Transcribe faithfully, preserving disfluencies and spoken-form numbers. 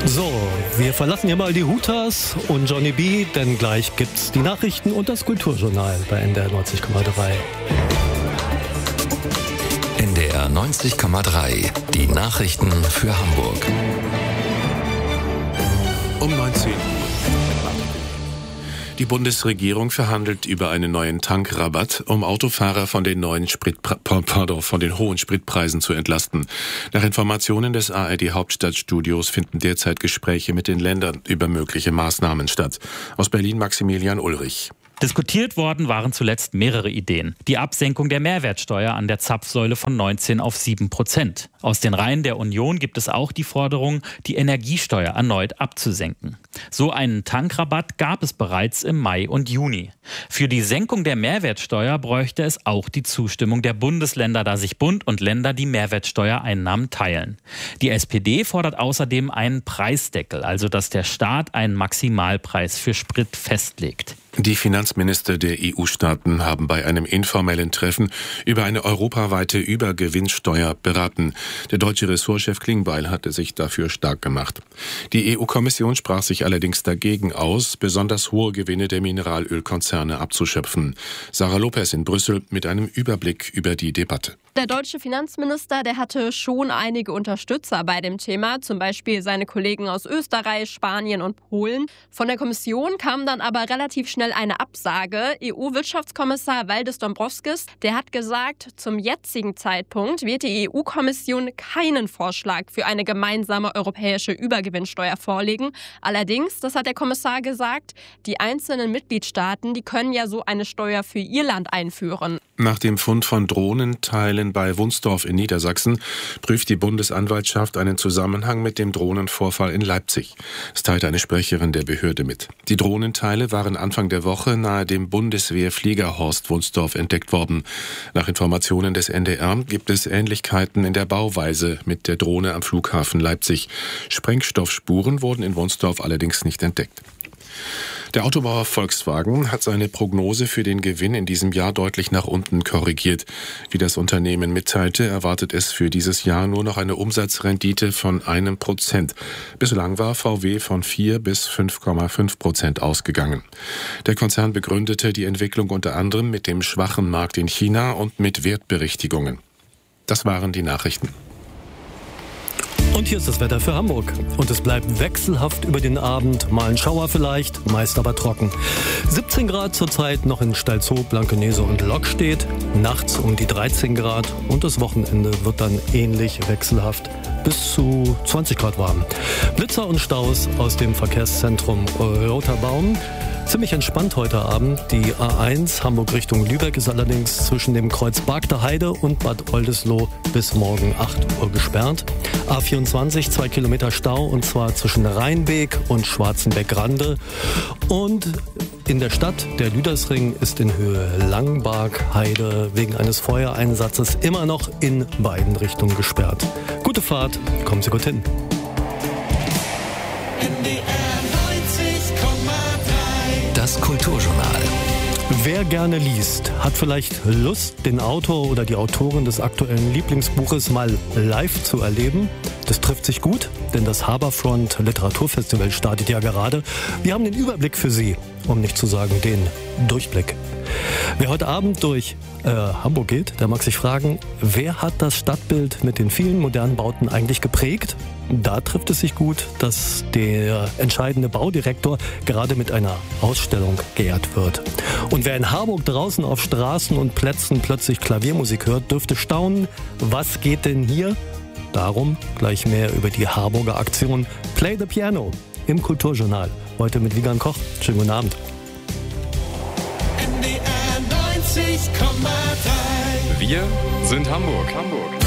So, wir verlassen hier mal die Hutas und Johnny B., denn gleich gibt's die Nachrichten und das Kulturjournal bei N D R neunzig Komma drei. N D R neunzig Komma drei, die Nachrichten für Hamburg. Um neunzehn Uhr. Die Bundesregierung verhandelt über einen neuen Tankrabatt, um Autofahrer von den neuen Spritpre- pardon, von den hohen Spritpreisen zu entlasten. Nach Informationen des A R D Hauptstadtstudios finden derzeit Gespräche mit den Ländern über mögliche Maßnahmen statt. Aus Berlin Maximilian Ulrich. Diskutiert worden waren zuletzt mehrere Ideen. Die Absenkung der Mehrwertsteuer an der Zapfsäule von neunzehn auf sieben Prozent. Aus den Reihen der Union gibt es auch die Forderung, die Energiesteuer erneut abzusenken. So einen Tankrabatt gab es bereits im Mai und Juni. Für die Senkung der Mehrwertsteuer bräuchte es auch die Zustimmung der Bundesländer, da sich Bund und Länder die Mehrwertsteuereinnahmen teilen. Die S P D fordert außerdem einen Preisdeckel, also dass der Staat einen Maximalpreis für Sprit festlegt. Die Finanzminister der E U-Staaten haben bei einem informellen Treffen über eine europaweite Übergewinnsteuer beraten. Der deutsche Ressortchef Klingbeil hatte sich dafür stark gemacht. Die E U-Kommission sprach sich allerdings dagegen aus, besonders hohe Gewinne der Mineralölkonzerne abzuschöpfen. Sarah Lopez in Brüssel mit einem Überblick über die Debatte. Der deutsche Finanzminister, der hatte schon einige Unterstützer bei dem Thema, zum Beispiel seine Kollegen aus Österreich, Spanien und Polen. Von der Kommission kam dann aber relativ schnell eine Absage. E U-Wirtschaftskommissar Valdis Dombrovskis, der hat gesagt, zum jetzigen Zeitpunkt wird die E U-Kommission keinen Vorschlag für eine gemeinsame europäische Übergewinnsteuer vorlegen. Allerdings, das hat der Kommissar gesagt, die einzelnen Mitgliedstaaten, die können ja so eine Steuer für ihr Land einführen. Nach dem Fund von Drohnenteilen bei Wunsdorf in Niedersachsen prüft die Bundesanwaltschaft einen Zusammenhang mit dem Drohnenvorfall in Leipzig. Das teilte eine Sprecherin der Behörde mit. Die Drohnenteile waren Anfang der Woche nahe dem Bundeswehrfliegerhorst Wunsdorf entdeckt worden. Nach Informationen des N D R gibt es Ähnlichkeiten in der Bauweise mit der Drohne am Flughafen Leipzig. Sprengstoffspuren wurden in Wunsdorf allerdings nicht entdeckt. Der Autobauer Volkswagen hat seine Prognose für den Gewinn in diesem Jahr deutlich nach unten korrigiert. Wie das Unternehmen mitteilte, erwartet es für dieses Jahr nur noch eine Umsatzrendite von einem Prozent. Bislang war V W von vier bis fünf Komma fünf Prozent ausgegangen. Der Konzern begründete die Entwicklung unter anderem mit dem schwachen Markt in China und mit Wertberichtigungen. Das waren die Nachrichten. Und hier ist das Wetter für Hamburg. Und es bleibt wechselhaft über den Abend. Mal ein Schauer vielleicht, meist aber trocken. siebzehn Grad zurzeit noch in Stalzhoop, Blankenese und Lockstedt. Nachts um die dreizehn Grad. Und das Wochenende wird dann ähnlich wechselhaft bis zu zwanzig Grad warm. Blitzer und Staus aus dem Verkehrszentrum Roterbaum. Ziemlich entspannt heute Abend. Die A eins Hamburg Richtung Lübeck ist allerdings zwischen dem Kreuz Bargter Heide und Bad Oldesloe bis morgen acht Uhr gesperrt. A vierundzwanzig, zwei Kilometer Stau, und zwar zwischen Rheinbeek und Schwarzenbeck-Rande. Und in der Stadt, der Lüdersring ist in Höhe Langbarg-Heide wegen eines Feuereinsatzes immer noch in beiden Richtungen gesperrt. Gute Fahrt, kommen Sie gut hin. Das Kulturjournal. Wer gerne liest, hat vielleicht Lust, den Autor oder die Autorin des aktuellen Lieblingsbuches mal live zu erleben. Das trifft sich gut, denn das Harbourfront Literaturfestival startet ja gerade. Wir haben den Überblick für Sie, um nicht zu sagen den Durchblick. Wer heute Abend durch äh, Hamburg geht, der mag sich fragen, wer hat das Stadtbild mit den vielen modernen Bauten eigentlich geprägt? Da trifft es sich gut, dass der entscheidende Baudirektor gerade mit einer Ausstellung geehrt wird. Und wer in Harburg draußen auf Straßen und Plätzen plötzlich Klaviermusik hört, dürfte staunen, was geht denn hier? Darum gleich mehr über die Harburger Aktion Play the Piano im Kulturjournal. Heute mit Wiegand Koch. Schönen guten Abend. N D R neunzig Komma drei. Wir sind Hamburg. Hamburg.